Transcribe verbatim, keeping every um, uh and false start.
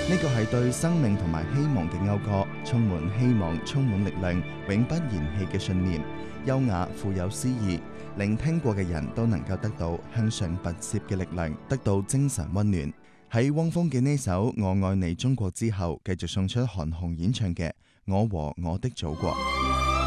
呢個係對生命同埋希望嘅謳歌，充滿希望，充滿力量，永不言棄嘅信念，優雅富有詩意，聆聽過嘅人都能夠得到向上拔涉嘅力量，得到精神溫暖。喺汪峰嘅呢首《我愛你中國》之後，繼續送出韓紅演唱嘅《我和我的祖國》。